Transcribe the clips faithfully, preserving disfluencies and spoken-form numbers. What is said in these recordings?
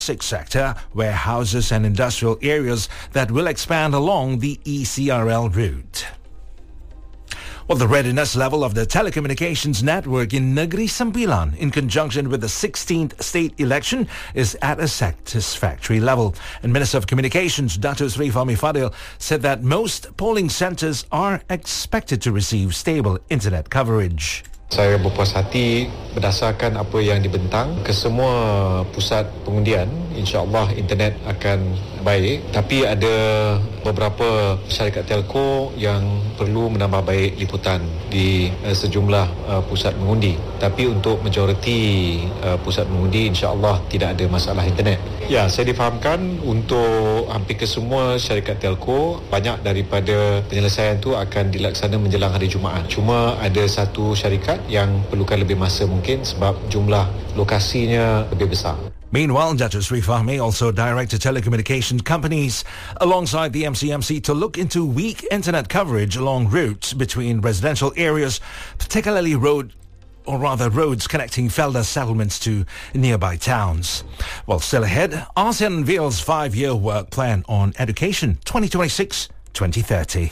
sector, warehouses and industrial areas that will expand along the E C R L route. Well, the readiness level of the telecommunications network in Negeri Sembilan, in conjunction with the sixteenth state election, is at a satisfactory level. And Minister of Communications, Dato Sri Fahmi Fadil, said that most polling centres are expected to receive stable internet coverage. Saya berpuas hati berdasarkan apa yang dibentang ke semua pusat pengundian, insya-Allah internet akan baik, tapi ada beberapa syarikat telco yang perlu menambah baik liputan di uh, sejumlah uh, pusat mengundi. Tapi untuk majoriti uh, pusat mengundi, insya-Allah tidak ada masalah internet. Ya, saya difahamkan untuk hampir ke semua syarikat telco, banyak daripada penyelesaian itu akan dilaksana menjelang hari Jumaat. Cuma ada satu syarikat yang perlukan lebih masa mungkin sebab jumlah lokasinya lebih besar. Meanwhile, Dato Sri Fahmi also directed telecommunication companies alongside the M C M C to look into weak internet coverage along routes between residential areas, particularly road or rather roads connecting Felda settlements to nearby towns. Well, still ahead, ASEAN unveils five-year work plan on education twenty twenty-six to twenty thirty.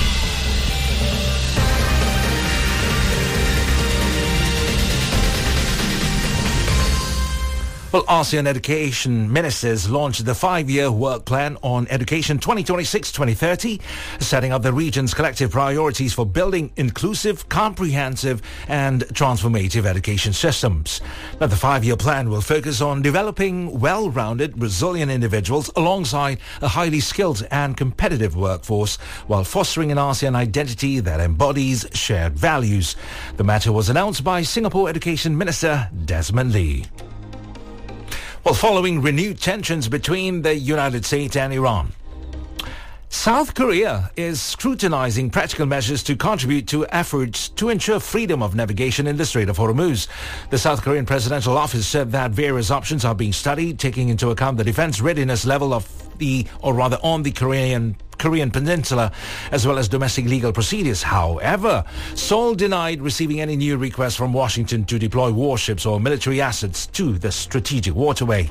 Well, ASEAN education ministers launched the five-year work plan on education twenty twenty-six to twenty thirty, setting up the region's collective priorities for building inclusive, comprehensive and transformative education systems. Now, the five-year plan will focus on developing well-rounded, resilient individuals alongside a highly skilled and competitive workforce while fostering an ASEAN identity that embodies shared values. The matter was announced by Singapore Education Minister Desmond Lee. Well, following renewed tensions between the United States and Iran, South Korea is scrutinizing practical measures to contribute to efforts to ensure freedom of navigation in the Strait of Hormuz. The South Korean Presidential Office said that various options are being studied, taking into account the defense readiness level of the, or rather on the Korean Korean Peninsula, as well as domestic legal procedures. However, Seoul denied receiving any new requests from Washington to deploy warships or military assets to the strategic waterway.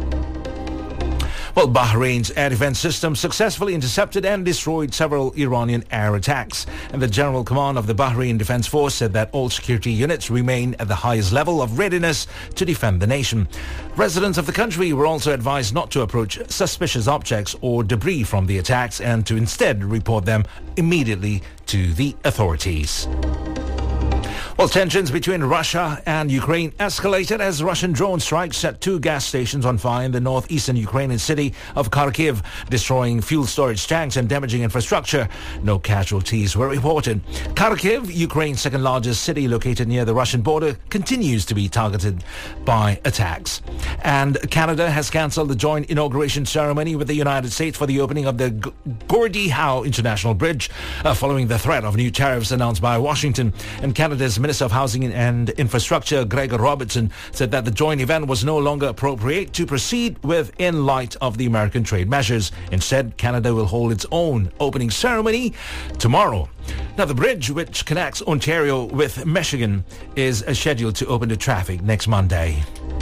Well, Bahrain's air defense system successfully intercepted and destroyed several Iranian air attacks. And the General Command of the Bahrain Defense Force said that all security units remain at the highest level of readiness to defend the nation. Residents of the country were also advised not to approach suspicious objects or debris from the attacks and to instead report them immediately to the authorities. Well, tensions between Russia and Ukraine escalated as Russian drone strikes set two gas stations on fire in the northeastern Ukrainian city of Kharkiv, destroying fuel storage tanks and damaging infrastructure. No casualties were reported. Kharkiv, Ukraine's second largest city located near the Russian border, continues to be targeted by attacks. And Canada has cancelled the joint inauguration ceremony with the United States for the opening of the G- Gordie Howe International Bridge, uh, following the threat of new tariffs announced by Washington. And Canada's Minister of Housing and Infrastructure, Gregor Robertson, said that the joint event was no longer appropriate to proceed with in light of the American trade measures. Instead, Canada will hold its own opening ceremony tomorrow. Now, the bridge which connects Ontario with Michigan is scheduled to open to traffic next Monday.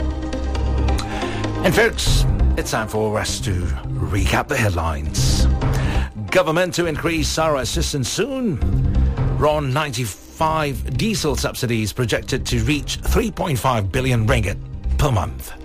And folks, it's time for us to recap the headlines. Government to increase S A R A assistance soon. RON ninety-five diesel subsidies projected to reach three point five billion ringgit per month.